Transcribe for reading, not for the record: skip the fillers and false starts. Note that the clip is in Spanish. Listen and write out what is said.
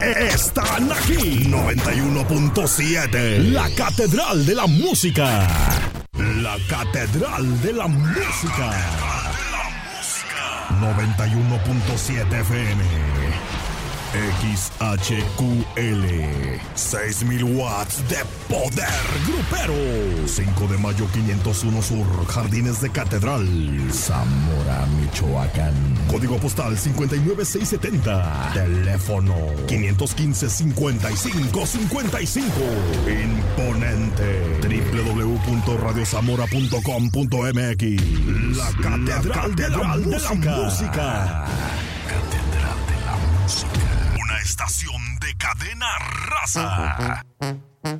Están aquí 91.7, la Catedral de la Música. La Catedral de la Música. 91.7 FM. XHQL 6,000 watts de poder grupero. 5 de mayo 501 Sur, Jardines de Catedral, Zamora, Michoacán. Código postal 59670. Teléfono 515-5555. Imponente. www.radiozamora.com.mx. La Catedral de la Música. Estación de Cadena Raza.